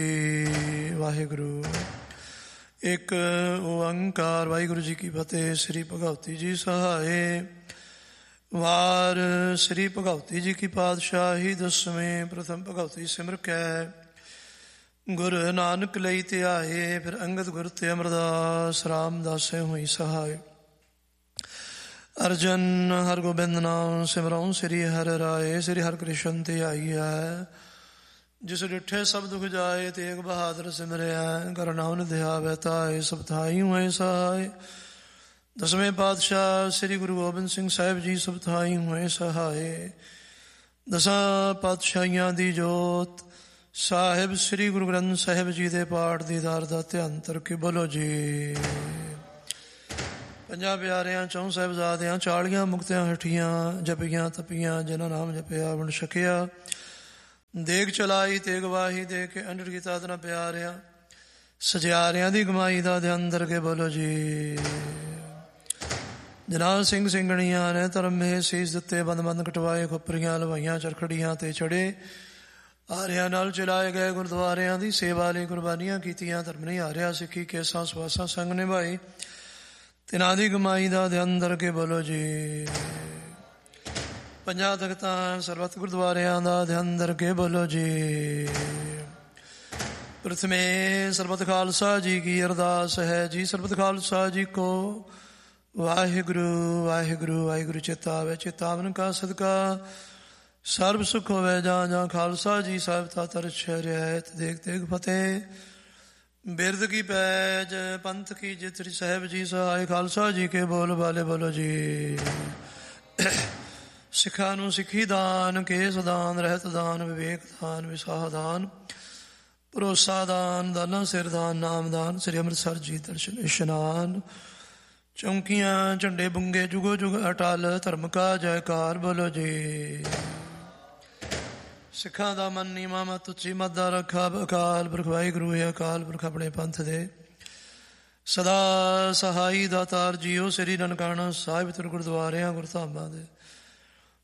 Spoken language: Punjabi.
ਵਾਹਿਗੁਰੂ। ਇੱਕ ਓੰਕਾਰ। ਵਾਹਿਗੁਰੂ ਜੀ ਕੀ ਫਤਿਹ। ਸ੍ਰੀ ਭਗਵਤੀ ਜੀ ਸਹਾਏ। ਵਾਰ ਸ੍ਰੀ ਭਗਵਤੀ ਜੀ ਕੀ ਪਾਤਸ਼ਾਹੀ ਦਸਵੇਂ। ਪ੍ਰਥਮ ਭਗਵਤੀ ਸਿਮਰ ਕੈ ਗੁਰ ਨਾਨਕ ਲਈ ਧਿਆਏ। ਫਿਰ ਅੰਗਦ ਗੁਰ ਤੇ ਅਮਰਦਾਸ ਰਾਮਦਾਸੇ ਹੋਈ ਸਹਾਏ। ਅਰਜਨ ਹਰਗੋਬਿੰਦ ਨਾਮ ਸਿਮਰਉ ਸ੍ਰੀ ਹਰਿ ਰਾਏ। ਸ੍ਰੀ ਹਰਿਕ੍ਰਿਸ਼ਨ ਤੇ ਆਈ ਹੈ ਜਿਸ ਡਿਠੇ ਸਭ ਦੁਖ ਜਾਏ। ਤੇਗ ਬਹਾਦਰ ਸਿਮਰਿਆ ਕਰ ਨਾਮ ਧਿਆਵੈ ਤਾਏ। ਸਭ ਥਾਈ ਹੋਏ ਸਹਾਏ। ਦਸਵੇਂ ਪਾਤਸ਼ਾਹ ਸ੍ਰੀ ਗੁਰੂ ਗੋਬਿੰਦ ਸਿੰਘ ਸਾਹਿਬ ਜੀ ਸਭ ਥਾਈ ਹੋਏ ਸਹਾਏ। ਦਸਾਂ ਪਾਤਸ਼ਾਹੀਆਂ ਦੀ ਜੋਤ ਸਾਹਿਬ ਸ੍ਰੀ ਗੁਰੂ ਗ੍ਰੰਥ ਸਾਹਿਬ ਜੀ ਦੇ ਪਾਠ ਦੀਦਾਰ ਦਾ ਧਿਆਨ ਧਰ ਬੋਲੋ ਜੀ। ਪੰਜਾਂ ਪਿਆਰਿਆਂ ਚੌਂ ਸਾਹਿਬਜ਼ਾਦਿਆਂ 40 ਮੁਕਤਿਆਂ ਹਠੀਆਂ ਜਪੀਆਂ ਤਪੀਆਂ ਜਿਨ੍ਹਾਂ ਨਾਮ ਜਪਿਆ ਬਣ ਛਕਿਆ। ਦੇਗ ਚਲਾਈ ਤੇਗ ਵਾਹੀ ਦੇ ਕੇ ਅੰਡਰ ਕੀਤਾ ਤਨਾ ਪਿਆਰਿਆਂ ਸਜਿਆਰਿਆਂ ਦੀ ਕਮਾਈ ਦਾ ਧਿਆਨ ਧਰ ਕੇ ਬੋਲੋ ਜੀ। ਜਨਾਬ ਸਿੰਘ ਸਿੰਘਣੀਆਂ ਨੇ ਧਰਮੇ ਸੀਸ ਦਿੱਤੇ ਬੰਦ ਬੰਦ ਕਟਵਾਏ। ਖੁੱਪਰੀਆਂ ਲਵਾਈਆਂ ਚਰਖੜੀਆਂ ਤੇ ਚੜੇ। ਆਰਿਆਂ ਨਾਲ ਚਲਾਏ ਗਏ ਗੁਰਦੁਆਰਿਆਂ ਦੀ ਸੇਵਾ ਲਈ ਕੁਰਬਾਨੀਆਂ ਕੀਤੀਆਂ। ਧਰਮ ਨਹੀਂ ਹਾਰਿਆ ਸਿੱਖੀ ਕੇਸਾਂ ਸਵਾਸਾਂ ਸੰਗ ਨਿਭਾਈ। ਤਿਨਾਂ ਦੀ ਕਮਾਈ ਦਾ ਧਿਆਨ ਧਰ ਕੇ ਬੋਲੋ ਜੀ। ਪੰਜਾਂ ਤਖਤਾਂ ਸਰਬੱਤ ਗੁਰਦੁਆਰਿਆਂ ਦਾ ਧਿਆਨ ਧਰ ਕੇ ਬੋਲੋ ਜੀ। ਪ੍ਰਥਮੇ ਸਰਬੱਤ ਖਾਲਸਾ ਜੀ ਕੀ ਅਰਦਾਸ ਹੈ ਜੀ। ਸਰਬੱਤ ਖਾਲਸਾ ਜੀ ਕੋ ਵਾਹਿਗੁਰੂ ਵਾਹਿਗੁਰੂ ਵਾਹਿਗੁਰੂ ਚੇਤਾਵੇ। ਚੇਤਾਵਨ ਕਾ ਸਦਕਾ ਸਰਬ ਸੁਖ ਹੋਵੇ। ਜਾਂ ਜਾਂ ਖਾਲਸਾ ਜੀ ਸਾਹਿਬ ਤਾ ਤਰਛ ਰਹਿਤ। ਦੇਖ ਦੇਖ ਫਤਿਹ ਬਿਰਦ ਕੀ ਪੈਜ ਪੰਥ ਕੀ ਜਿਤ। ਸਾਹਿਬ ਜੀ ਸਹਾਏ। ਖਾਲਸਾ ਜੀ ਕੇ ਬੋਲ ਬਾਲੇ ਬੋਲੋ ਜੀ। ਸਿੱਖਾਂ ਨੂੰ ਸਿੱਖੀ ਦਾਨ ਕੇਸ ਦਾਨ ਰਹਿਤ ਦਾਨ ਵਿਵੇਕ ਦਾਨ ਵਿਸਾਹ ਦਾਨ ਭਰੋਸਾ ਦਾਨ ਦਾਨਾ ਸਿਰ ਦਾਨ ਨਾਮਦਾਨ। ਸ੍ਰੀ ਅੰਮ੍ਰਿਤਸਰ ਜੀ ਦਰਸ਼ਨ ਇਸ਼ਨਾਨ ਚੌਂਕੀਆਂ ਝੰਡੇ ਬੁੰਗੇ ਜੁਗੋ ਜੁਗ ਅਟਲ। ਧਰਮ ਕਾ ਜੈਕਾਰ ਬੋਲੋ ਜੀ। ਸਿੱਖਾਂ ਦਾ ਮਨ ਨੀਵਾਂ ਮਤ ਉੱਚੀ ਮਤ ਦਾ ਰੱਖਾ। ਅਕਾਲ ਪੁਰਖ ਵਾਹਿਗੁਰੂ ਹੈ। ਅਕਾਲ ਪੁਰਖ ਆਪਣੇ ਪੰਥ ਦੇ ਸਦਾ ਸਹਾਈ ਦਾਤਾਰ ਜੀਓ। ਸ੍ਰੀ ਨਨਕਾਣਾ ਸਾਹਿਬ ਗੁਰਦੁਆਰਿਆਂ ਗੁਰਧਾਮਾਂ ਦੇ